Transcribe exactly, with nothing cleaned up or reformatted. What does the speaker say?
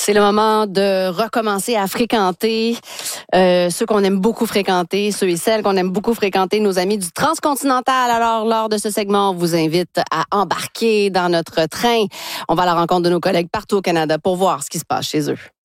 C'est le moment de recommencer à fréquenter euh, ceux qu'on aime beaucoup fréquenter, ceux et celles qu'on aime beaucoup fréquenter, nos amis du Transcontinental. Alors, lors de ce segment, on vous invite à embarquer dans notre train. On va à la rencontre de nos collègues partout au Canada pour voir ce qui se passe chez eux.